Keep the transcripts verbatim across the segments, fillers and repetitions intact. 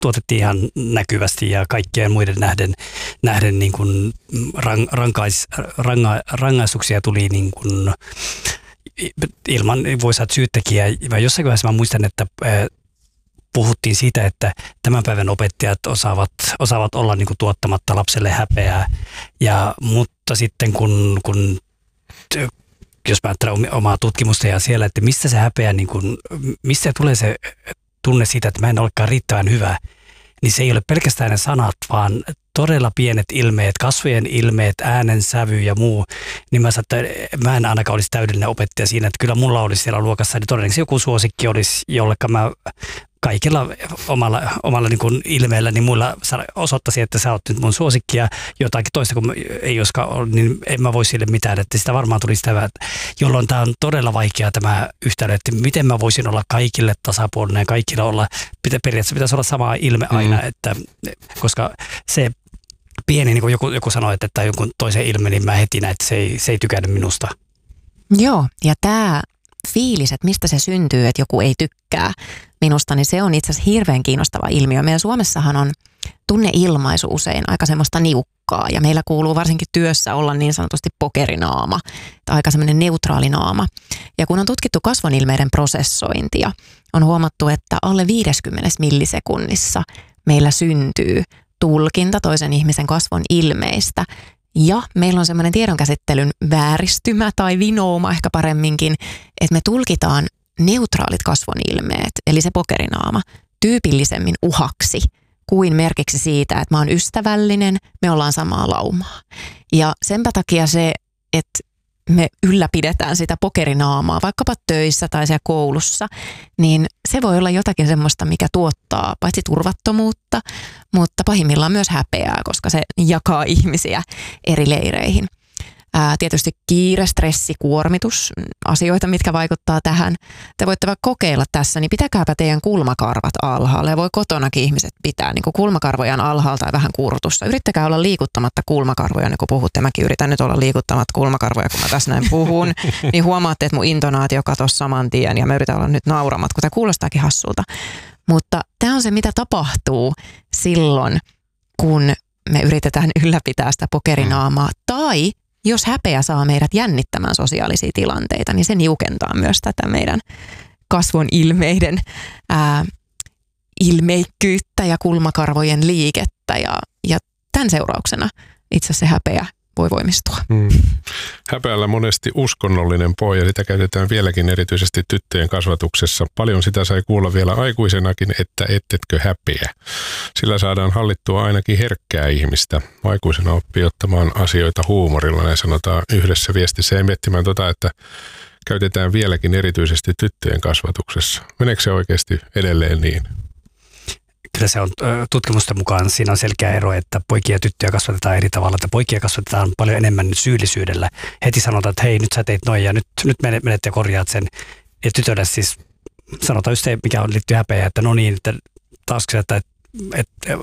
tuotettiin ihan näkyvästi ja kaikkien muiden nähden, nähden niin kuin rang, rankais, ranga, rangaistuksia tuli niin kuin ilman voi saada syyttäkiä. Jossain vaiheessa mä muistan, että puhuttiin siitä, että tämän päivän opettajat osaavat, osaavat olla niin kuin tuottamatta lapselle häpeää, ja, mutta sitten kun, kun jos mä ajattelen omaa tutkimusta ja siellä, että mistä se häpeä, niin kuin, mistä tulee se tunne siitä, että mä en olekaan riittävän hyvä, niin se ei ole pelkästään ne sanat, vaan todella pienet ilmeet, kasvojen ilmeet, äänen sävy ja muu. Niin mä sanoin, että mä en ainakaan olisi täydellinen opettaja siinä, että kyllä mulla olisi siellä luokassa, niin todennäköisesti joku suosikki olisi, jolleka mä kaikilla omalla, omalla niin kuin ilmeellä, niin muilla osoittaisi, että sä oot nyt mun suosikki ja jotakin toista, kun ei olisikaan ole, niin en mä voi sille mitään, että sitä varmaan tuli sitä, jolloin tämä on todella vaikea tämä yhtälö, että miten mä voisin olla kaikille tasapuolinen ja kaikilla olla, periaatteessa pitäisi olla sama ilme aina, mm. että koska se pieni, niin kuin joku, joku sanoi, että tämä jonkun toisen ilme, niin mä heti näin, että se ei, se ei tykännyt minusta. Joo, ja tämä fiilis, että mistä se syntyy, että joku ei tykkää minusta, niin se on itse asiassa hirveän kiinnostava ilmiö. Meillä Suomessahan on tunneilmaisu usein aika semmoista niukkaa, ja meillä kuuluu varsinkin työssä olla niin sanotusti pokerinaama, tai aika semmoinen neutraali naama. Ja kun on tutkittu kasvonilmeiden prosessointia, on huomattu, että alle viidessäkymmenessä millisekunnissa meillä syntyy tulkinta toisen ihmisen kasvon ilmeistä, ja meillä on semmoinen tiedonkäsittelyn vääristymä tai vinouma ehkä paremminkin, että me tulkitaan neutraalit kasvonilmeet, eli se pokerinaama, tyypillisemmin uhaksi kuin merkiksi siitä, että mä oon ystävällinen, me ollaan samaa laumaa. Ja senpä takia se, että me ylläpidetään sitä pokerinaamaa vaikkapa töissä tai siellä koulussa, niin se voi olla jotakin semmoista, mikä tuottaa paitsi turvattomuutta, mutta pahimmillaan myös häpeää, koska se jakaa ihmisiä eri leireihin. Ää, tietysti kiire, stressi, kuormitus, asioita, mitkä vaikuttaa tähän. Te voitte vaikka kokeilla tässä, niin pitäkääpä teidän kulmakarvat alhaalla. Ja voi kotonakin ihmiset pitää niin kuin kulmakarvojaan alhaalla tai vähän kurtussa. Yrittäkää olla liikuttamatta kulmakarvoja, niin kun puhutte. Mäkin yritän nyt olla liikuttamatta kulmakarvoja, kun mä tässä näin puhun. Niin huomaatte, että mun intonaatio katosi saman tien ja mä yritän olla nyt nauramat, kun tämä kuulostaakin hassulta. Mutta tämä on se, mitä tapahtuu silloin, kun me yritetään ylläpitää sitä pokerinaamaa. Tai jos häpeä saa meidät jännittämään sosiaalisia tilanteita, niin se niukentaa myös tätä meidän kasvon ilmeiden ää, ilmeikkyyttä ja kulmakarvojen liikettä. Ja, ja tämän seurauksena itse asiassa se häpeä voi voimistua. Hmm. Häpeällä monesti uskonnollinen pohja, sitä käytetään vieläkin erityisesti tyttöjen kasvatuksessa. Paljon sitä sai kuulla vielä aikuisenakin, että ettetkö häpeä. Sillä saadaan hallittua ainakin herkkää ihmistä. Aikuisena oppii ottamaan asioita huumorilla, näin sanotaan yhdessä viestissä, ja miettimään tota, että käytetään vieläkin erityisesti tyttöjen kasvatuksessa. Meneekö se oikeasti edelleen niin? Kyllä se on tutkimusten mukaan, siinä on selkeä ero, että poikia ja tyttöjä kasvatetaan eri tavalla, että poikia kasvatetaan paljon enemmän syyllisyydellä. Heti sanotaan, että hei, nyt sä teit noin ja nyt, nyt menet ja korjaat sen. Ja tytölle siis sanotaan just se, mikä on liittyy häpeä, että no niin, että taas että, että, että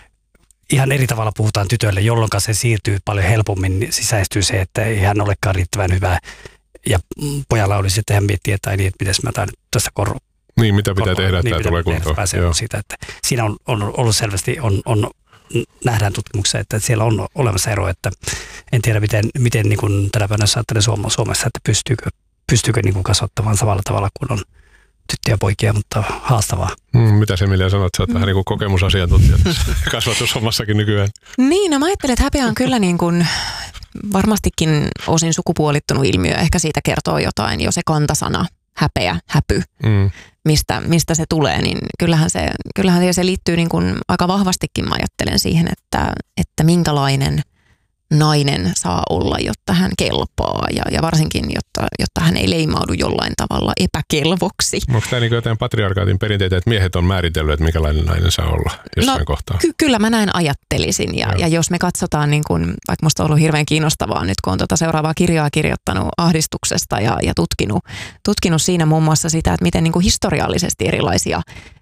ihan eri tavalla puhutaan tytölle, jolloin se siirtyy paljon helpommin, niin sisäistyy se, että ei hän olekaan riittävän hyvää. Ja pojalla olisi, että hän miettii, että, niin, että miten mä tämän tässä korru. Niin, mitä pitää tehdä, että niin, tämä tulee kuntoon. Siitä, että siinä on, on ollut selvästi, on, on, nähdään tutkimuksessa, että siellä on olemassa ero, että en tiedä miten, miten niin kuin tänä päivänä ajattelee Suomessa, että pystyykö, pystyykö niin kuin kasvattamaan samalla tavalla kuin on tyttöjä ja poikia, mutta haastavaa. Hmm, mitä se Emilia sanot, sä oot vähän niin kuin kokemusasiantuntija kasvatushommassakin nykyään. Niin, no mä ajattelen, että häpeä on kyllä niin kuin varmastikin osin sukupuolittunut ilmiö, ehkä siitä kertoo jotain jo se kantasana. Häpeä, häpy, mm. mistä, mistä se tulee, niin kyllähän se, kyllähän se liittyy niin kuin aika vahvastikin, mä ajattelen siihen, että, että minkälainen nainen saa olla, jotta hän kelpaa ja, ja varsinkin, jotta, jotta hän ei leimaudu jollain tavalla epäkelvoksi. Onko tämä niin jotain patriarkaatin perinteitä, että miehet on määritellyt, että minkälainen nainen saa olla jossain no, kohtaa? Ky- kyllä mä näin ajattelisin ja, ja jos me katsotaan, niin kun, vaikka musta on ollut hirveän kiinnostavaa nyt, kun on tuota seuraavaa kirjaa kirjoittanut ahdistuksesta ja, ja tutkinut, tutkinut siinä muun muassa sitä, että miten niin kuin historiallisesti erilaisia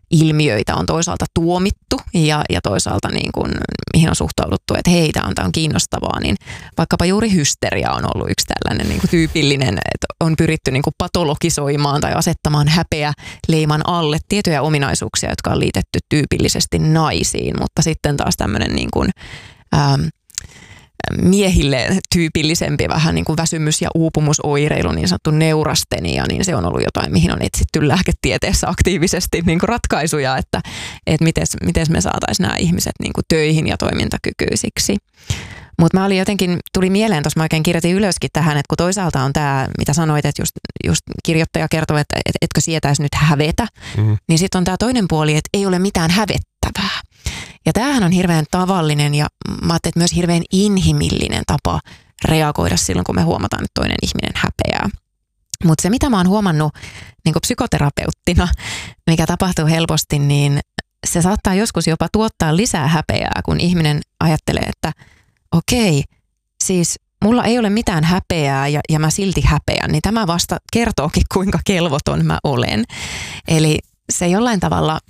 ilmiöitä on toisaalta tuomittu ja, ja toisaalta niin kuin, mihin on suhtauduttu, että hei, tämä on, tämä on kiinnostavaa, niin vaikkapa juuri hysteria on ollut yksi tällainen niin kuin tyypillinen, että on pyritty niin kuin patologisoimaan tai asettamaan häpeä leiman alle tiettyjä ominaisuuksia, jotka on liitetty tyypillisesti naisiin, mutta sitten taas tämmöinen niin kuin, ähm, miehille tyypillisempi vähän niin kuin väsymys- ja uupumusoireilu, niin sanottu neurastenia, niin se on ollut jotain, mihin on etsitty lääketieteessä aktiivisesti niin kuin ratkaisuja, että, että miten me saataisiin nämä ihmiset niin kuin töihin ja toimintakykyisiksi. Mutta mä olin jotenkin, tuli mieleen, tuossa mä oikein kirjoitin ylöskin tähän, että kun toisaalta on tämä, mitä sanoit, että just, just kirjoittaja kertoo, että et, etkö sietäisi nyt hävetä, mm-hmm. niin sitten on tämä toinen puoli, että ei ole mitään hävettävää. Ja tämähän on hirveän tavallinen ja mä ajattelin, että myös hirveän inhimillinen tapa reagoida silloin, kun me huomataan, että toinen ihminen häpeää. Mutta se, mitä mä oon huomannut niin kuin psykoterapeuttina, mikä tapahtuu helposti, niin se saattaa joskus jopa tuottaa lisää häpeää, kun ihminen ajattelee, että okei, siis mulla ei ole mitään häpeää ja, ja mä silti häpeän, niin tämä vasta kertookin, kuinka kelvoton mä olen. Eli se jollain tavalla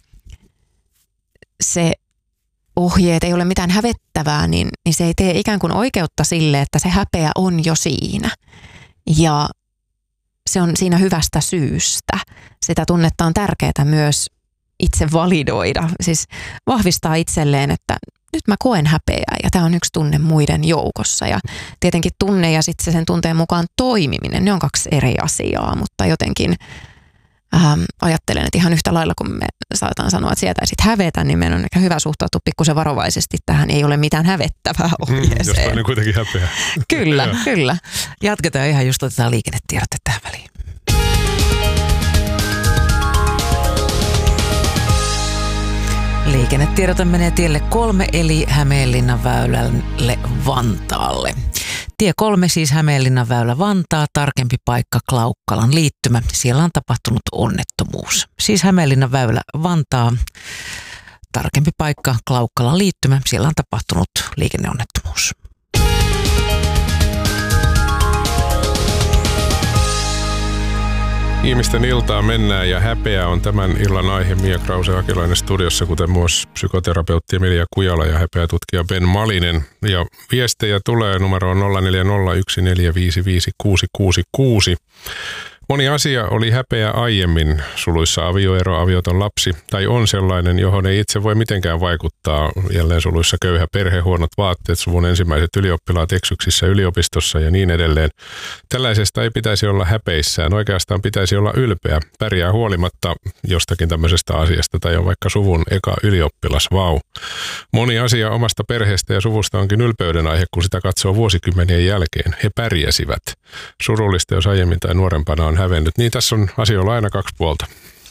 se ohjeet ei ole mitään hävettävää, niin, niin se ei tee ikään kuin oikeutta sille, että se häpeä on jo siinä. Ja se on siinä hyvästä syystä. Sitä tunnetta on tärkeää myös itse validoida, siis vahvistaa itselleen, että nyt mä koen häpeää ja tämä on yksi tunne muiden joukossa. Ja tietenkin tunne ja sitten sen tunteen mukaan toimiminen, ne on kaksi eri asiaa, mutta jotenkin Ähm, ajattelen, että ihan yhtä lailla, kun me saataan sanoa, että sietäisit hävetä, niin meidän on ehkä hyvä suhtautua pikkusen varovaisesti tähän. Ei ole mitään hävettävää ohjeeseen. Mm, jos on kuitenkin häpeä. Kyllä, kyllä. Jatketaan ihan just otetaan liikennetiedot tähän väliin. Liikennetiedote menee tielle kolme eli Hämeenlinnan väylälle Vantaalle. Tie kolme siis Hämeenlinnan väylä Vantaa, tarkempi paikka Klaukkalan liittymä. Siellä on tapahtunut onnettomuus. Siis Hämeenlinnan väylä Vantaa, tarkempi paikka Klaukkalan liittymä. Siellä on tapahtunut liikenneonnettomuus. Ihmisten iltaa mennään ja häpeä on tämän illan aihe. Mia Krause-Hakilainen studiossa, kuten myös psykoterapeutti Emilia Kujala ja häpeätutkija Ben Malinen. Ja viestejä tulee numeroon nolla neljä nolla yksi neljä viisi viisi kuusi kuusi kuusi. Moni asia oli häpeä aiemmin, suluissa avioero, avioton lapsi, tai on sellainen, johon ei itse voi mitenkään vaikuttaa, jälleen suluissa köyhä perhe, huonot vaatteet, suvun ensimmäiset ylioppilaat eksyksissä yliopistossa ja niin edelleen. Tällaisesta ei pitäisi olla häpeissään, oikeastaan pitäisi olla ylpeä, pärjää huolimatta jostakin tämmöisestä asiasta, tai on vaikka suvun eka ylioppilas, vau. Moni asia omasta perheestä ja suvusta onkin ylpeyden aihe, kun sitä katsoo vuosikymmenien jälkeen. He pärjäsivät. Surullista, jos aiemmin tai nuorempana on hävennyt. Niin tässä on asioilla aina kaksi puolta.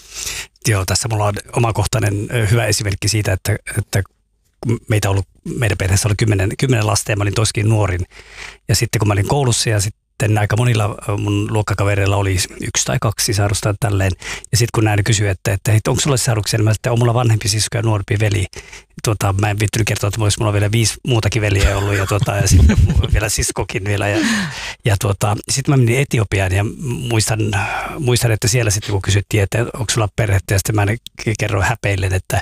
Joo, tässä mulla on omakohtainen hyvä esimerkki siitä, että, että meitä on ollut, meidän perheessä oli kymmenen, kymmenen lasta ja mä olin toskin nuorin. Ja sitten kun mä olin koulussa ja sitten aika monilla mun luokkakavereilla oli yksi tai kaksi sisarusta tälleen. Ja sitten kun näin kysyi, että, että hei, onko sulla sisaruksia, niin mä sanoin, että on mulla vanhempi sisko ja nuorempi veli. Tuota, mä en viittynyt kertoa, että mulla vielä viisi muutakin veliä ollut ja, tuota, ja sitten vielä siskokin vielä. Ja, ja tuota, sitten mä menin Etiopiaan ja muistan, muistan että siellä sitten kun kysyttiin, että onko sulla perhettä, ja sitten mä kerroin häpeillen, että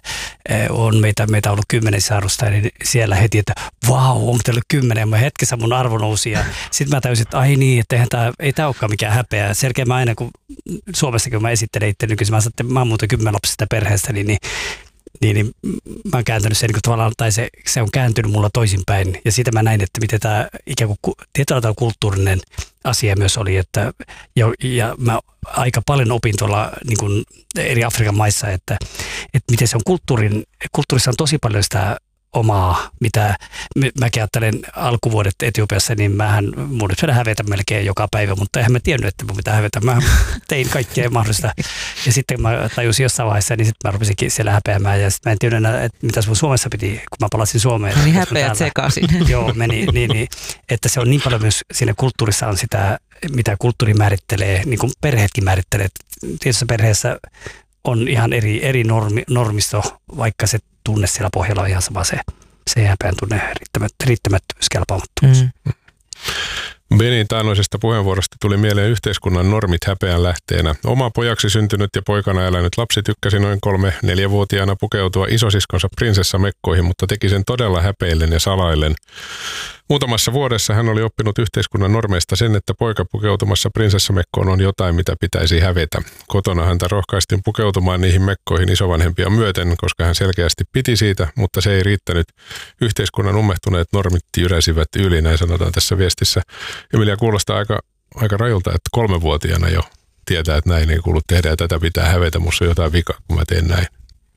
on meitä, meitä ollut kymmenen sisarusta, niin siellä heti, että vau, onko teillä kymmenen? Ja mä hetkessä mun arvo nousi ja sitten mä täysin, että ai niin, että eihän tää, ei tämä olekaan mikään häpeä. Selkeä mä aina, kun Suomessakin kun mä esittelen itse nykyisin, mä sanoin, että mä oon muuten kymmenen lapsista perheestä, niin, niin Niin, niin mä oon kääntänyt sen niin tavallaan, tai se, se on kääntynyt mulla toisinpäin. Ja siitä mä näin, että miten tämä ikään kuin tietyllä tavalla kulttuurinen asia myös oli. Että, ja, ja mä aika paljon opin tuolla niin kuin eri Afrikan maissa, että, että miten se on kulttuurin, kulttuurissa on tosi paljon sitä omaa, mitä mäkin ajattelen alkuvuodet Etiopiassa, niin mähän mun nyt hävetä melkein joka päivä, mutta eihän mä tiennyt, että mun pitää hävetä. Mä tein kaikkea mahdollista. Ja sitten mä tajusin jossain vaiheessa, niin sitten mä rupesinkin siellä häpeämään. Ja sitten mä en tiennyt enää, että mitä sun Suomessa piti, kun mä palasin Suomeen. Niin häpeät sekaisin. Joo, meni niin, niin, että se on niin paljon myös siinä kulttuurissa on sitä, mitä kulttuuri määrittelee, niin kuin perheetkin määrittelee. Tietyssä perheessä on ihan eri, eri normi, normisto, vaikka se tunne siellä pohjalla on ihan sama se, se häpeän tunne, riittämät, riittämättömyys, kelpaamattomuus. Mm. Benin taannoisesta puheenvuorosta tuli mieleen yhteiskunnan normit häpeän lähteenä. Oma pojaksi syntynyt ja poikana elänyt lapsi tykkäsi noin kolme neljävuotiaana pukeutua isosiskonsa prinsessamekkoihin, mutta teki sen todella häpeillen ja salaillen. Muutamassa vuodessa hän oli oppinut yhteiskunnan normeista sen, että poika pukeutumassa prinsessamekkoon on jotain, mitä pitäisi hävetä. Kotona häntä rohkaistiin pukeutumaan niihin mekkoihin isovanhempia myöten, koska hän selkeästi piti siitä, mutta se ei riittänyt. Yhteiskunnan ummehtuneet normit jyräsivät yli, näin sanotaan tässä viestissä. Emilia, kuulostaa aika, aika rajulta, että kolmevuotiaana jo tietää, että näin ei kuulu tehdä ja tätä pitää hävetä. Musta on jotain vikaa, kun mä teen näin.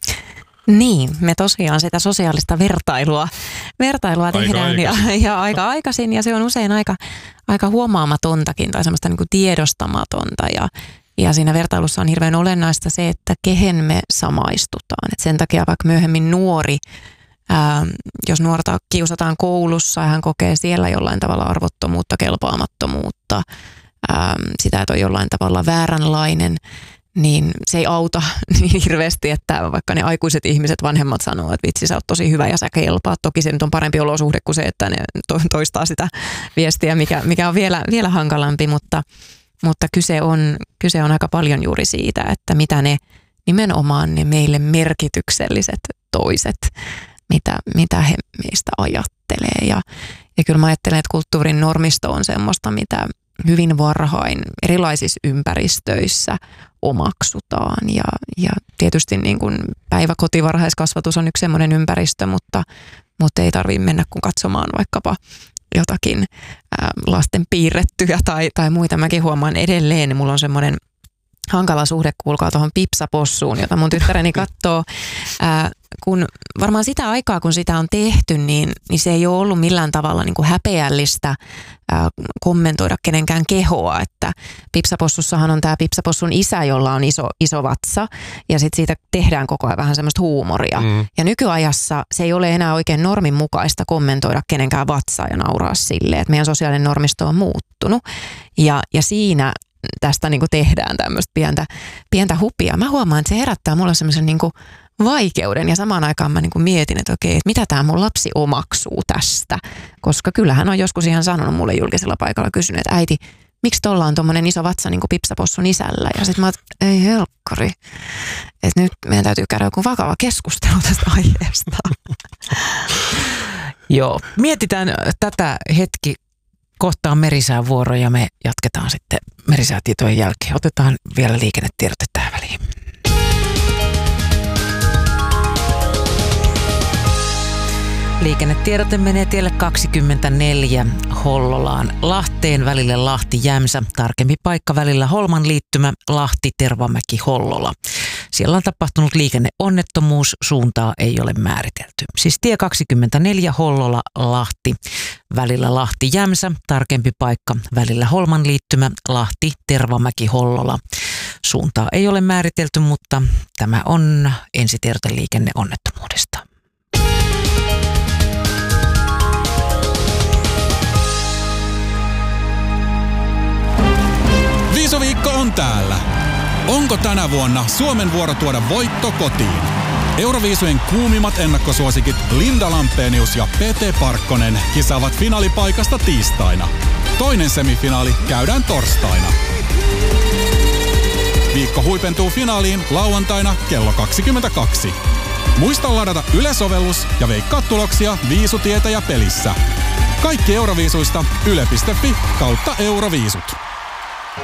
Niin, me tosiaan sitä sosiaalista vertailua, vertailua aika tehdään ja, ja aika aikaisin ja se on usein aika, aika huomaamatontakin tai semmoista niin kuin tiedostamatonta ja, ja siinä vertailussa on hirveän olennaista se, että kehen me samaistutaan. Et sen takia vaikka myöhemmin nuori, ää, jos nuorta kiusataan koulussa ja hän kokee siellä jollain tavalla arvottomuutta, kelpaamattomuutta, ää, sitä, että on jollain tavalla vääränlainen, niin se ei auta niin hirveästi, että vaikka ne aikuiset ihmiset, vanhemmat sanoo, että vitsi sä oot tosi hyvä ja sä kelpaat. Toki se nyt on parempi olosuhde kuin se, että ne toistaa sitä viestiä, mikä, mikä on vielä, vielä hankalampi, mutta, mutta kyse, on, kyse on aika paljon juuri siitä, että mitä ne nimenomaan ne meille merkitykselliset toiset, mitä, mitä he meistä ajattelee. Ja, ja kyllä mä ajattelen, että kulttuurin normisto on semmoista, mitä hyvin varhain erilaisissa ympäristöissä omaksutaan ja, ja tietysti niin kuin päiväkotivarhaiskasvatus on yksi semmoinen ympäristö, mutta, mutta ei tarvitse mennä kun katsomaan vaikkapa jotakin ää, lasten piirrettyjä tai, tai muita. Mäkin huomaan edelleen, mulla on semmoinen hankala suhde, kuulkaa tuohon Pipsapossuun, jota mun tyttäreni katsoo. Ää, kun varmaan sitä aikaa, kun sitä on tehty, niin, niin se ei ole ollut millään tavalla niin kuin häpeällistä ää, kommentoida kenenkään kehoa. Että Pipsapossussahan on tämä Pipsapossun isä, jolla on iso, iso vatsa, ja sitten siitä tehdään koko ajan vähän semmoista huumoria. Mm. Ja nykyajassa se ei ole enää oikein normin mukaista kommentoida kenenkään vatsaa ja nauraa silleen, että meidän sosiaalinen normisto on muuttunut. Ja, ja siinä tästä niin kuin tehdään tämmöistä pientä, pientä hupia. Mä huomaan, että se herättää mulle semmoisen niin kuin vaikeuden ja samaan aikaan mä niin kuin mietin, että okei, että mitä tämä mun lapsi omaksuu tästä. Koska kyllähän on joskus ihan sanonut mulle julkisella paikalla, kysynyt, että äiti, miksi tuolla on tommonen iso vatsa niin kuin Pipsapossun isällä? Ja sitten mä oon, ei helkkari, että nyt meidän täytyy käydä joku vakava keskustelu tästä aiheesta. Joo, mietitään tätä hetki. Kohta on merisään vuoro ja me jatketaan sitten merisäätietojen jälkeen. Otetaan vielä liikennetiedote tähän väliin. Liikennetiedote menee tielle kaksikymmentäneljä Hollolaan Lahteen välille Lahti-Jämsä. Tarkempi paikka välillä Holman liittymä Lahti-Tervamäki-Hollola. Siellä on tapahtunut liikenneonnettomuus, suuntaa ei ole määritelty. Siis tie kaksikymmentäneljä Hollola-Lahti välillä Lahti-Jämsä. Tarkempi paikka välillä Holman liittymä Lahti-Tervamäki-Hollola. Suuntaa ei ole määritelty, mutta tämä on ensitiedote liikenneonnettomuudesta. Viisoviikko on täällä. Onko tänä vuonna Suomen vuoro tuoda voitto kotiin? Euroviisujen kuumimmat ennakkosuosikit Linda Lampenius ja Pete Parkkonen kisaavat finaalipaikasta tiistaina. Toinen semifinaali käydään torstaina. Viikko huipentuu finaaliin lauantaina kello kaksikymmentäkaksi. Muista ladata Yle-sovellus ja veikkaa tuloksia Viisutietäjä pelissä. Kaikki Euroviisuista yle piste fi kautta Euroviisut.